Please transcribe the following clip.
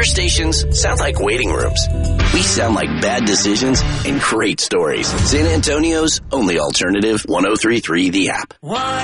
stations sound like waiting rooms. We sound like bad decisions and great stories. San Antonio's only alternative, 103.3 The App.